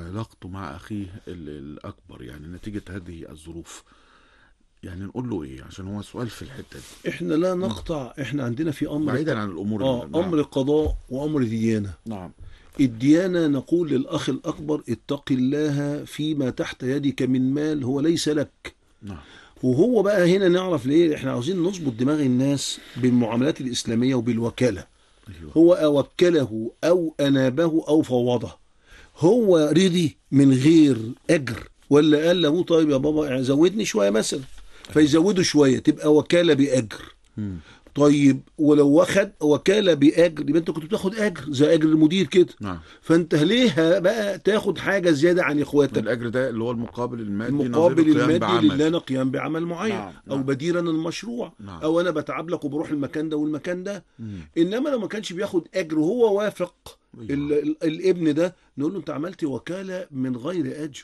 علاقته مع أخيه الأكبر، يعني نتيجة هذه الظروف، يعني نقول له إيه؟ عشان هو سؤال في الحتة دي. احنا لا مم. نقطع، احنا عندنا في بعيدا عن الأمور نعم. امر قضاء وامر ديانة. نعم. الديانة نقول للأخ الأكبر اتق الله فيما تحت يدك من مال هو ليس لك. نعم. وهو بقى هنا نعرف ليه احنا عاوزين نظبط دماغ الناس بالمعاملات الإسلامية وبالوكالة. أيوه. هو أوكله أو أنابه أو فوضه، هو رضي من غير أجر ولا قال له طيب يا بابا زودني شوية مثلا، فيزوده شوية تبقى وكالة بأجر. مم. طيب ولو واخد وكالة بأجر يبقى انت كنت بتاخد أجر زي أجر المدير كده. نعم. فانت ليه بقى تاخد حاجة زيادة عن اخواتك؟ الأجر ده اللي هو المقابل المادي نظير المقابل القيام المادي بعمل. لله قيام بعمل معين، نعم. او نعم. بديلا المشروع، نعم. او انا بتعب لك وبروح المكان ده والمكان ده. مم. انما لو ما كانش بياخد اجر وهو وافق أيوه. الابن ده، نقول له انت عملت وكالة من غير اجر،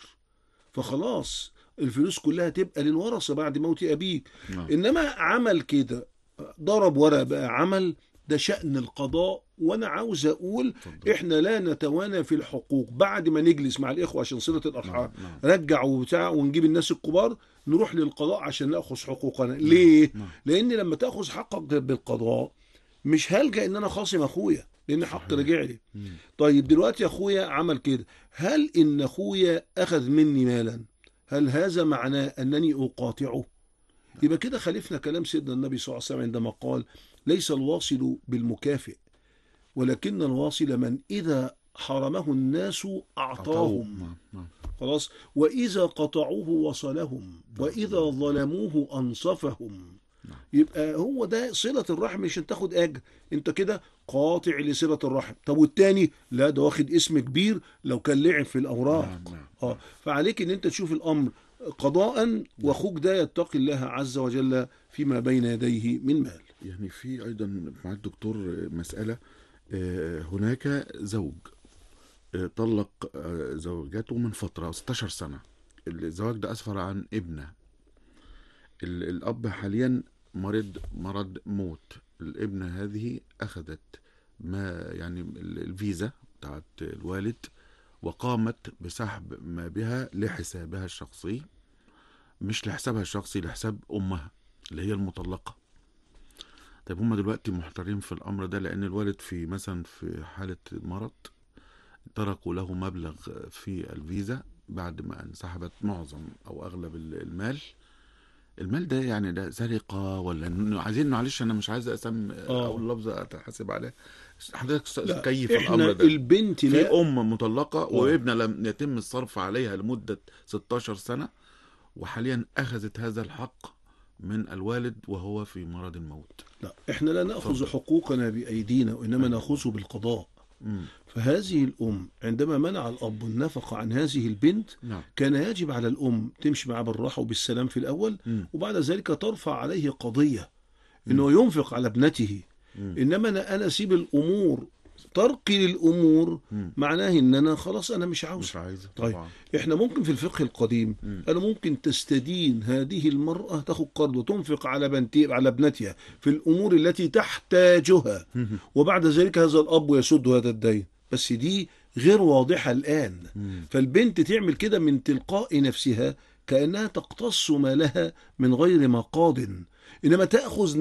فخلاص الفلوس كلها تبقى للورثة بعد موت ابيك. نعم. انما عمل كده ضرب ورق بقى عمل، ده شأن القضاء. وانا عاوز اقول اتفضل. احنا لا نتوانى في الحقوق، بعد ما نجلس مع الاخوه عشان صله الارحام نعم. نعم. رجع وبتاع ونجيب الناس الكبار نروح للقضاء عشان ناخذ حقوقنا. نعم. ليه؟ نعم. لان لما تاخذ حقك بالقضاء مش هلجأ ان انا خاصم اخويا لان حق صحيح. راجع لي. مم. طيب دلوقتي اخويا عمل كده، هل ان اخويا اخذ مني مالا هل هذا معناه انني اقاطعه؟ يبقى كده خالفنا كلام سيدنا النبي صلى الله عليه وسلم عندما قال ليس الواصل بالمكافئ ولكن الواصل من إذا حرمه الناس عطاوه. أعطاهم. نعم. نعم. خلاص، وإذا قطعوه وصلهم وإذا ظلموه أنصفهم. نعم. يبقى هو ده صلة الرحم، مش انت تاخد أجر، انت كده قاطع لصلة الرحم. طب والتاني لا، ده واخد اسم كبير لو كان لعب في نعم. الأوراق. نعم. فعليك ان انت تشوف الأمر قضاء، واخوك ده يتقي الله عز وجل فيما بين يديه من مال. يعني في أيضا مع الدكتور مسألة، هناك زوج طلق زوجته من فترة 16 سنة. الزواج ده أسفر عن ابنه. الأب حاليا مرض موت. الابنة هذه أخذت ما يعني الفيزا بتاعت الوالد، وقامت بسحب ما بها لحسابها الشخصي، مش لحسابها الشخصي، لحساب أمها اللي هي المطلقة. طيب هم دلوقتي محتارين في الأمر ده، لأن الوالد في مثلا في حالة مرض تركوا له مبلغ في الفيزا بعد ما انسحبت معظم أو أغلب المال ده. يعني ده سرقة ولا عايزين؟ معلش أنا مش عايز أسمي أقول لفظ أتحاسب عليه. حضرتك لا كيف احنا الأمر ده؟ البنت في لا. مطلقة وابنة لم يتم الصرف عليها لمدة 16 سنة، وحاليا أخذت هذا الحق من الوالد وهو في مرض الموت. لا احنا لا نأخذ اتفضل. حقوقنا بأيدينا وإنما أيوة. نأخذه بالقضاء. مم. فهذه الأم عندما منع الأب النفقة عن هذه البنت، نعم. كان يجب على الأم تمشي معه بالراحة وبالسلام في الأول، مم. وبعد ذلك ترفع عليه قضية مم. إنه ينفق على ابنته. مم. إنما أنا أسيب الأمور، ترقي للأمور مم. معناه إن أنا خلاص أنا مش عاوز. مش عايزة طيب طبعا. احنا ممكن في الفقه القديم مم. قالوا ممكن تستدين هذه المرأة، تاخد قرض وتنفق على ابنتها في الأمور التي تحتاجها، مم. وبعد ذلك هذا الأب يسد هذا الدين. بس دي غير واضحة الآن. مم. فالبنت تعمل كده من تلقاء نفسها كأنها تقتص مالها من غير مقاض، إنما تأخذ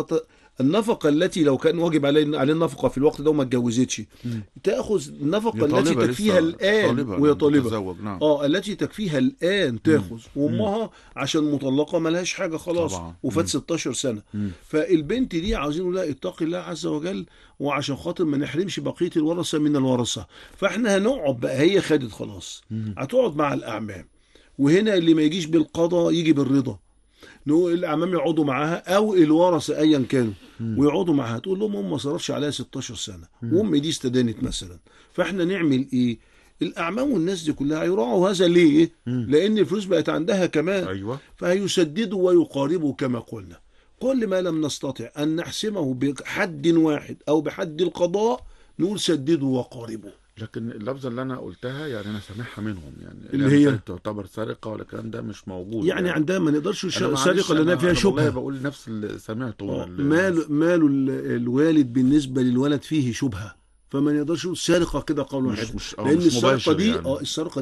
النفقة التي لو كان واجب عليه النفقة في الوقت ده وما اتجوزتش، مم. تأخذ النفقة هي التي طالبة تكفيها لسه، الآن طالبة وهي طالبة. تتزوج. نعم. التي تكفيها الآن تاخذ، وأمها عشان مطلقة ملهاش حاجة خلاص طبعا. وفات مم. 16 سنة. مم. فالبنت دي عاوزين لا اتقي الله عز وجل، وعشان خاطر ما نحرمش بقية الورثة من الورثة. فاحنا هنقعد بقى، هي خدت خلاص، مم. هتقعد مع الأعمام، وهنا اللي ما يجيش بالقضاء يجي بالرضا. نقول الأعمام يقعدوا معاها أو الورثة أيا كانوا ويقعدوا معاها، تقول لهم هم ما صرفش عليها 16 سنة وأمي دي استدانت مثلا. فاحنا نعمل إيه؟ الأعمام والناس دي كلها هيراعوا هذا. ليه؟ لأن الفلوس بقت عندها كمان. أيوة. فهيسددوا ويقاربوا كما قلنا. كل ما لم نستطع أن نحسمه بحد واحد أو بحد القضاء نقول سددوا وقاربوا. لكن اللفظة اللي أنا قلتها يعني أنا سامعها منهم، يعني اللي هي تعتبر سرقة ولا الكلام ده مش موجود. يعني عندها ما نقدرش أنا سرقة لأنها فيها أنا والله شبهة. بقول نفس اللي سمعته. مال الوالد بالنسبة للولد فيه شبهة، فما نقدرش نقول سرقة كده قول واحد، مش لأن السرقة مباشر دي يعني. السرقة